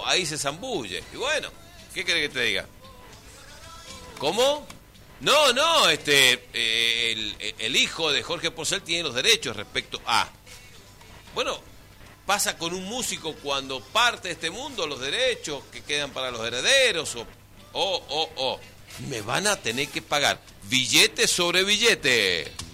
ahí se zambulle. Y bueno, ¿qué querés que te diga? ¿Cómo? No, el hijo de Jorge Porcel tiene los derechos respecto a... Bueno, pasa con un músico cuando parte de este mundo, los derechos que quedan para los herederos, me van a tener que pagar billete sobre billete.